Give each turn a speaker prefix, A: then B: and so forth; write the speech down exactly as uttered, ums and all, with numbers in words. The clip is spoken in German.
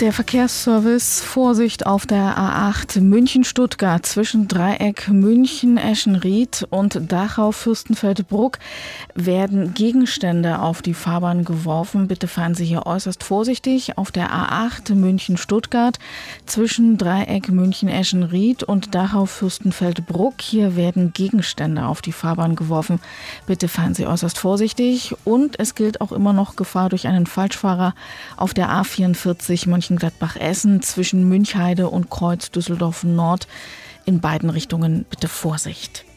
A: Der Verkehrsservice, Vorsicht auf der A acht München-Stuttgart zwischen Dreieck München-Eschenried und Dachau-Fürstenfeldbruck werden Gegenstände auf die Fahrbahn geworfen. Bitte fahren Sie hier äußerst vorsichtig. Auf der A acht München-Stuttgart zwischen Dreieck München-Eschenried und Dachau-Fürstenfeldbruck. Hier werden Gegenstände auf die Fahrbahn geworfen. Bitte fahren Sie äußerst vorsichtig. Und es gilt auch immer noch Gefahr durch einen Falschfahrer auf der A vierundvierzig Mönchengladbach-Essen zwischen Münchheide und Kreuz Düsseldorf Nord. In beiden Richtungen bitte Vorsicht.